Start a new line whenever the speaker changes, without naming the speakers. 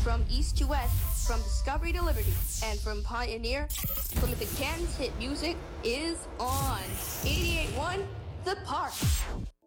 From east to west, from discovery to liberty, and from pioneer to Plymouth, Kansas, hit music is on 88.1 The Park.